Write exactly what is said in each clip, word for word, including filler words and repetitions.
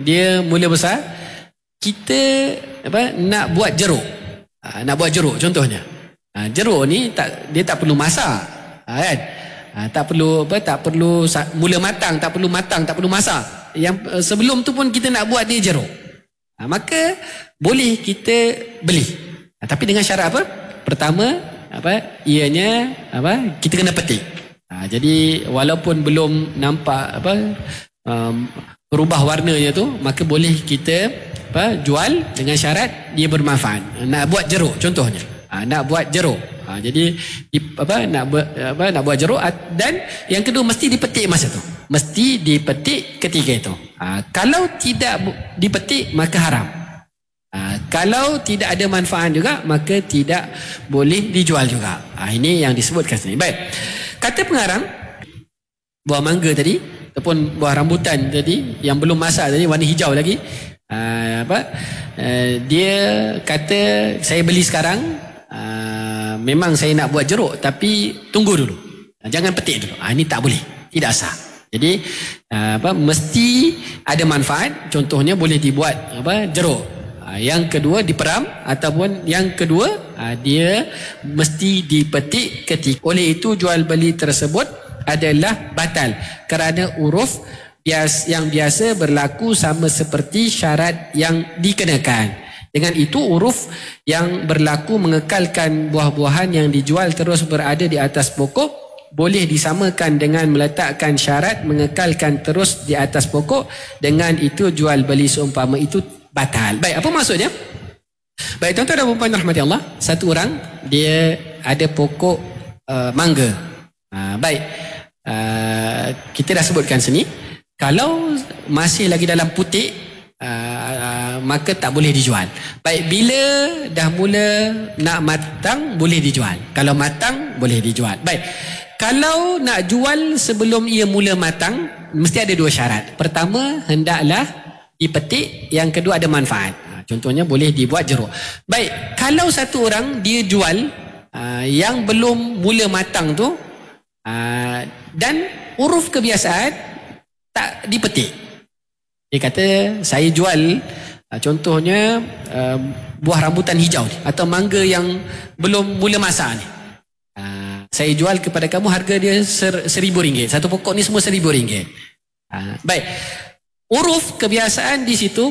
dia mula besar, kita apa nak buat jeruk. Ha, nak buat jeruk contohnya. Ha, jeruk ni tak, dia tak perlu masak. Ha, kan? Ha, tak perlu apa tak perlu mula matang, tak perlu matang, tak perlu masak. Yang sebelum tu pun kita nak buat dia jeruk. Ha, maka boleh kita beli. Ha, tapi dengan syarat apa? Pertama apa? Ianya apa? Kita kena petik. Ha, jadi walaupun belum nampak apa um, berubah warnanya tu, maka boleh kita apa jual dengan syarat dia bermanfaat. Nak buat jeruk contohnya. Ha, nak buat jeruk. Ha, jadi di, apa nak buat apa nak buat jeruk, dan yang kedua mesti dipetik masa tu. Mesti dipetik ketika itu. Ha, kalau tidak dipetik maka haram. Ha, kalau tidak ada manfaat juga maka tidak boleh dijual juga. Ha, ini yang disebutkan sini. Baik. Kata pengarang, buah mangga tadi ataupun buah rambutan tadi yang belum masak tadi, warna hijau lagi, uh, apa uh, dia kata saya beli sekarang, uh, memang saya nak buat jeruk tapi tunggu dulu, uh, jangan petik dulu. Uh, ini tak boleh, tidak sah. Jadi uh, apa mesti ada manfaat. Contohnya boleh dibuat apa jeruk. Uh, yang kedua diperam, ataupun yang kedua uh, dia mesti dipetik ketika. Oleh itu jual beli tersebut adalah batal kerana uruf bias, yang biasa berlaku sama seperti syarat yang dikenakan. Dengan itu uruf yang berlaku mengekalkan buah-buahan yang dijual terus berada di atas pokok boleh disamakan dengan meletakkan syarat mengekalkan terus di atas pokok. Dengan itu jual beli seumpama itu batal. Baik, apa maksudnya? Baik, tuan-tuan dan puan-puan rahmati Allah, satu orang dia ada pokok uh, mangga. Uh, baik, uh, kita dah sebutkan sini, kalau masih lagi dalam putik, uh, uh, maka tak boleh dijual. Baik, bila dah mula nak matang boleh dijual. Kalau matang boleh dijual. Baik, kalau nak jual sebelum ia mula matang, mesti ada dua syarat. Pertama, hendaklah dipetik. Yang kedua, ada manfaat. Contohnya boleh dibuat jeruk. Baik, kalau satu orang dia jual uh, yang belum mula matang tu, uh, dan uruf kebiasaan tak dipetik. Dia kata saya jual uh, contohnya uh, buah rambutan hijau ni, atau mangga yang belum mula masak ni. Uh, saya jual kepada kamu, harga dia ser, seribu ringgit. Satu pokok ni semua seribu ringgit. Uh, baik, uruf kebiasaan di situ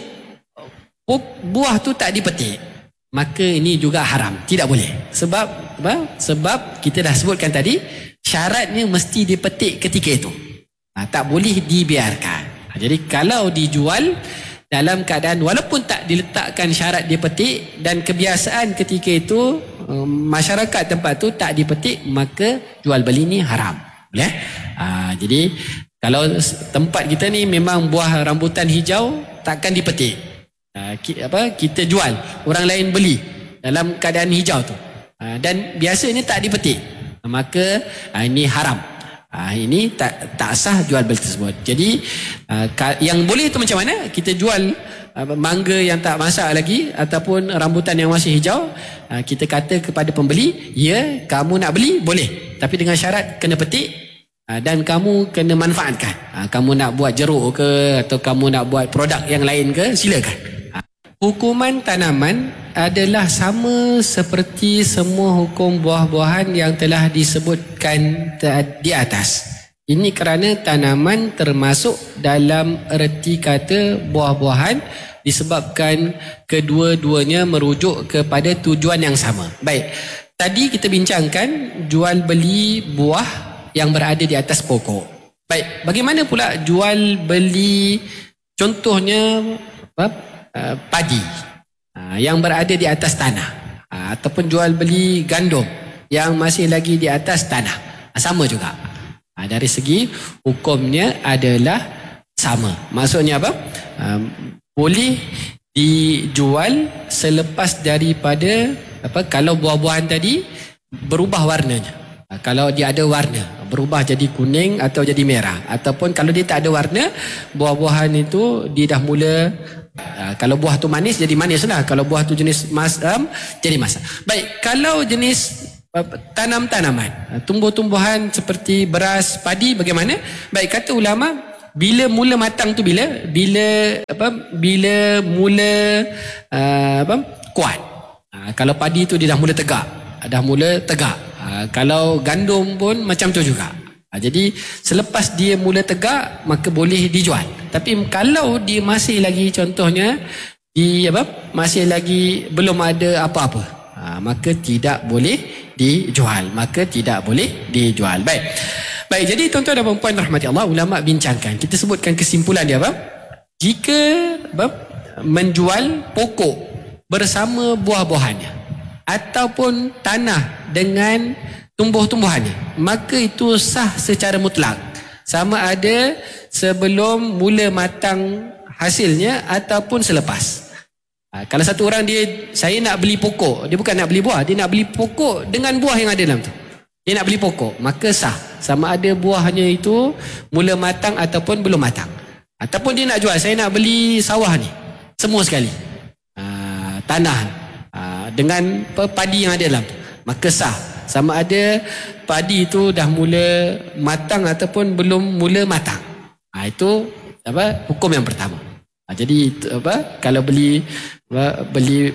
buah tu tak dipetik, maka ini juga haram, tidak boleh. Sebab apa? Sebab kita dah sebutkan tadi, syaratnya mesti dipetik ketika itu. Ha, tak boleh dibiarkan. Ha, jadi kalau dijual dalam keadaan walaupun tak diletakkan syarat dipetik, dan kebiasaan ketika itu um, masyarakat tempat tu tak dipetik, maka jual beli ni haram. Boleh? Ha, jadi kalau tempat kita ni memang buah rambutan hijau takkan dipetik. Uh, ki, apa kita jual, orang lain beli dalam keadaan hijau tu, uh, dan biasanya tak dipetik, uh, maka uh, ini haram. Uh, ini tak tak sah jual beli tersebut. Jadi uh, yang boleh tu macam mana? Kita jual uh, mangga yang tak masak lagi ataupun rambutan yang masih hijau, uh, kita kata kepada pembeli, ya, kamu nak beli boleh, tapi dengan syarat kena petik. Uh, dan kamu kena manfaatkan. Uh, kamu nak buat jeruk ke, atau kamu nak buat produk yang lain ke, silakan. Hukuman tanaman adalah sama seperti semua hukum buah-buahan yang telah disebutkan di atas. Ini kerana tanaman termasuk dalam erti kata buah-buahan disebabkan kedua-duanya merujuk kepada tujuan yang sama. Baik, tadi kita bincangkan jual beli buah yang berada di atas pokok. Baik, bagaimana pula jual beli contohnya apa? Uh, padi uh, yang berada di atas tanah, uh, ataupun jual beli gandum yang masih lagi di atas tanah, uh, sama juga. Uh, dari segi hukumnya adalah sama. Maksudnya apa? Uh, boleh dijual selepas daripada apa? Kalau buah-buahan tadi berubah warnanya, uh, kalau dia ada warna berubah jadi kuning atau jadi merah, ataupun kalau dia tak ada warna, buah-buahan itu dia dah mula. Uh, kalau buah tu manis jadi manis lah, kalau buah tu jenis masam jadi masam. Baik, kalau jenis uh, tanam-tanaman, uh, tumbuh-tumbuhan seperti beras, padi, bagaimana? Baik, kata ulama, bila mula matang tu bila bila apa bila mula uh, apa kuat. Uh, kalau padi tu dia dah mula tegak, dah mula tegak. Uh, kalau gandum pun macam tu juga. Uh, jadi selepas dia mula tegak maka boleh dijual. Tapi kalau dia masih lagi contohnya di apa masih lagi belum ada apa-apa, uh, maka tidak boleh dijual, maka tidak boleh dijual. Baik. Baik, jadi tuan-tuan dan puan-puan rahmati Allah, ulama bincangkan. Kita sebutkan kesimpulan dia apa? Jika apa, menjual pokok bersama buah-buahannya ataupun tanah dengan tumbuh-tumbuhannya, maka itu sah secara mutlak. Sama ada sebelum mula matang hasilnya ataupun selepas. Ha, kalau satu orang dia, saya nak beli pokok, dia bukan nak beli buah, dia nak beli pokok dengan buah yang ada dalam tu. Dia nak beli pokok, maka sah. Sama ada buahnya itu mula matang ataupun belum matang. Ataupun dia nak jual, saya nak beli sawah ni, semua sekali. Uh, tanah uh, dengan padi yang ada dalam tu. Maka sah. Sama ada padi itu dah mula matang ataupun belum mula matang. Uh, itu apa hukum yang pertama. Uh, jadi apa kalau beli apa, beli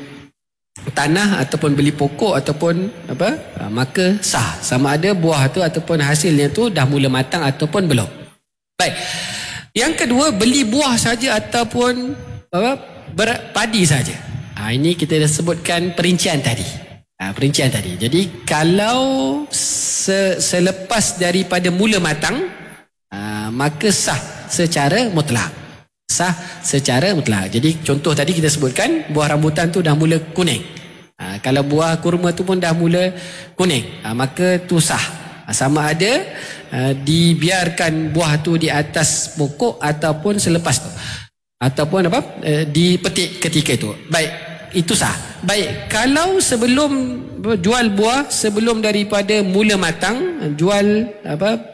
tanah ataupun beli pokok ataupun apa ha, maka sah sama ada buah tu ataupun hasilnya tu dah mula matang ataupun belum. Baik. Yang kedua, beli buah saja ataupun apa berpadi saja. Ha, ini kita dah sebutkan perincian tadi. Ha, perincian tadi. Jadi kalau se- selepas daripada mula matang ha, maka sah secara mutlak. Sah secara mutlak. Jadi contoh tadi kita sebutkan buah rambutan tu dah mula kuning. Ha, kalau buah kurma tu pun dah mula kuning, ha, maka tu sah. Ha, sama ada ha, dibiarkan buah tu di atas pokok ataupun selepas tu. Ataupun apa? E, dipetik ketika itu. Baik, itu sah. Baik, kalau sebelum jual buah sebelum daripada mula matang, jual apa?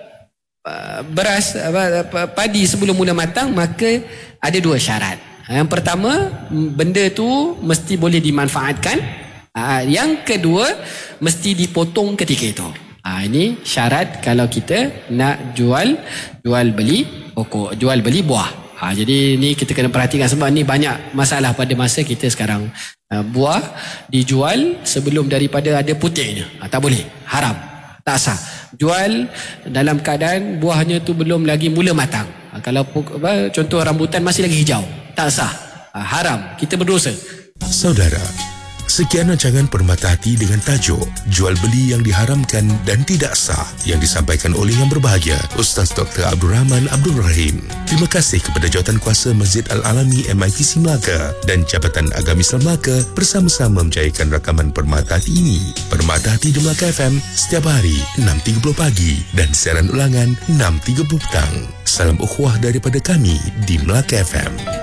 beras apa, padi sebelum mula matang, maka ada dua syarat. Yang pertama, benda tu mesti boleh dimanfaatkan. Yang kedua, mesti dipotong ketika itu. Ini syarat kalau kita nak jual jual beli pokok, jual beli buah. Jadi ini kita kena perhatikan sebab ni banyak masalah pada masa kita sekarang. Buah dijual sebelum daripada ada putihnya. Tak boleh, haram, tak sah. Jual dalam keadaan buahnya tu belum lagi mula matang. Ha, kalau apa, contoh rambutan masih lagi hijau, tak sah. Ha, haram, kita berdosa. Saudara, sekian rancangan Permata Hati dengan tajuk Jual Beli yang Diharamkan dan Tidak Sah yang disampaikan oleh yang berbahagia Ustaz Doktor Abdul Rahman Abdul Rahim. Terima kasih kepada Jawatankuasa Masjid Al-Alami M I T C Melaka dan Jabatan Agama Islam Melaka bersama-sama menjayakan rakaman Permata Hati ini. Permata Hati di Melaka F M setiap hari enam tiga puluh pagi dan siaran ulangan enam tiga puluh petang. Salam ukhuwah daripada kami di Melaka F M.